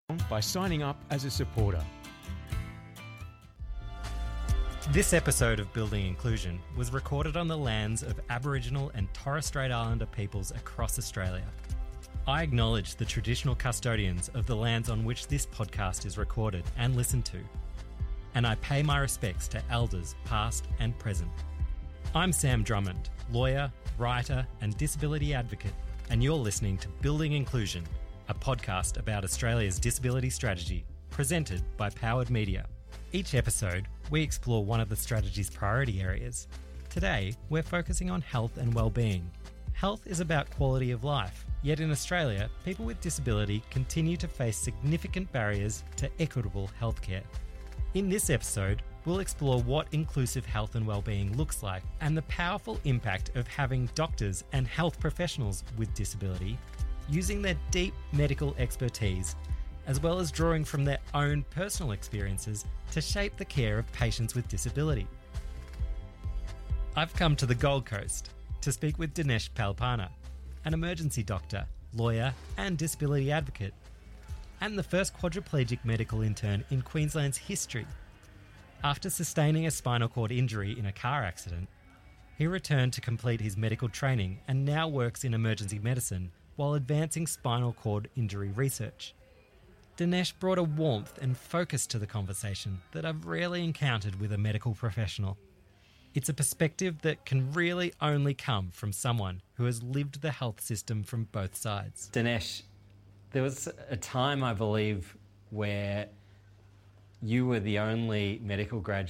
by signing up as a supporter. This episode of Building Inclusion was recorded on the lands of Aboriginal and Torres Strait Islander peoples across Australia. I acknowledge the traditional custodians of the lands on which this podcast is recorded and listened to, and I pay my respects to elders past and present. I'm Sam Drummond, lawyer, writer and disability advocate, and you're listening to Building Inclusion, a podcast about Australia's disability strategy, presented by Powered Media. Each episode, we explore one of the strategy's priority areas. Today, we're focusing on health and well-being. Health is about quality of life, yet in Australia, people with disability continue to face significant barriers to equitable healthcare. In this episode, we'll explore what inclusive health and well-being looks like and the powerful impact of having doctors and health professionals with disability using their deep medical expertise, as well as drawing from their own personal experiences to shape the care of patients with disability. I've come to the Gold Coast to speak with Dinesh Palpana, an emergency doctor, lawyer and disability advocate, and the first quadriplegic medical intern in Queensland's history. After sustaining a spinal cord injury in a car accident, he returned to complete his medical training and now works in emergency medicine while advancing spinal cord injury research. Dinesh brought a warmth and focus to the conversation that I've rarely encountered with a medical professional. It's a perspective that can really only come from someone who has lived the health system from both sides. Dinesh, there was a time, I believe, where you were the only medical graduate